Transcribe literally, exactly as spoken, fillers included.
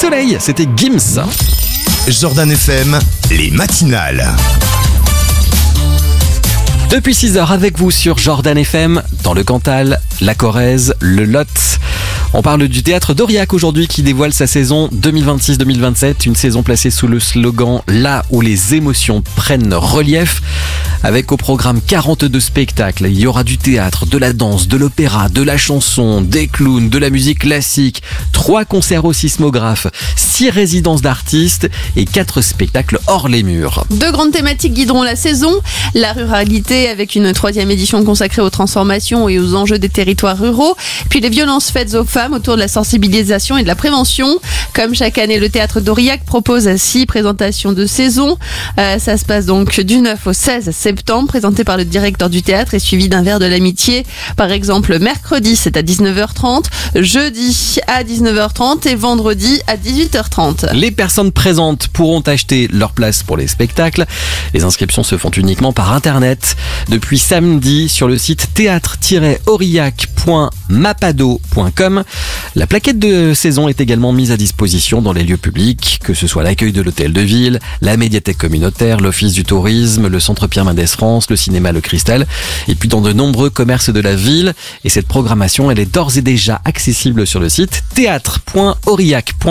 Soleil, c'était Gims. Jordan F M, les matinales. Depuis six heures avec vous sur Jordan F M, dans le Cantal, la Corrèze, le Lot. On parle du théâtre d'Aurillac aujourd'hui qui dévoile sa saison deux mille vingt-six deux mille vingt-sept, une saison placée sous le slogan « Là où les émotions prennent relief ». Avec au programme quarante-deux spectacles, il y aura du théâtre, de la danse, de l'opéra, de la chanson, des clowns, de la musique classique, trois concerts au sismographe, six résidences d'artistes et quatre spectacles hors les murs. Deux grandes thématiques guideront la saison, la ruralité avec une troisième édition consacrée aux transformations et aux enjeux des territoires ruraux, puis les violences faites aux femmes autour de la sensibilisation et de la prévention. Comme chaque année, le théâtre d'Aurillac propose six présentations de saison. Euh, ça se passe donc du neuf au seize septembre, présenté par le directeur du théâtre et suivi d'un verre de l'amitié. Par exemple, mercredi, c'est à dix-neuf heures trente, jeudi à dix-neuf heures trente et vendredi à dix-huit heures trente. Les personnes présentes pourront acheter leur place pour les spectacles. Les inscriptions se font uniquement par internet. Depuis samedi, sur le site théâtre tiret aurillac point mapado point com. La plaquette de saison est également mise à disposition dans les lieux publics, que ce soit l'accueil de l'hôtel de ville, la médiathèque communautaire, l'office du tourisme, le centre Pierre Mendès France, le cinéma Le Cristal, et puis dans de nombreux commerces de la ville. Et cette programmation, elle est d'ores et déjà accessible sur le site théâtre point aurillac point com.